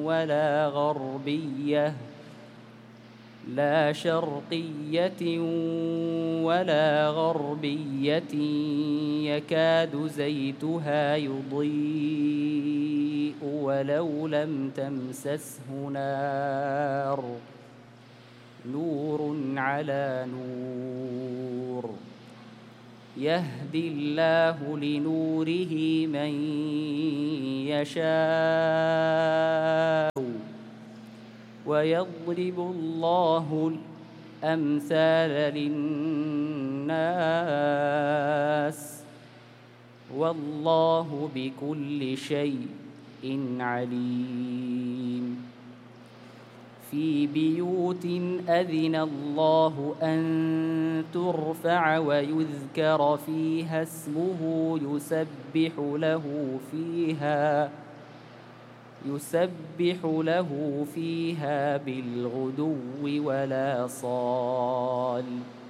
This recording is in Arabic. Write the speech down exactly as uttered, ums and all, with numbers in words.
ولا غربية لا شرقية ولا غربية يكاد زيتها يضيء ولو لم تمسسه نار نور على نور يهدي الله لنوره من يشاء ويضرب الله الأمثال للناس والله بكل شيء عليم في بيوت أذن الله أن ترفع ويذكر فيها اسمه يسبح له فيها يسبح له فيها بالغدو ولا صال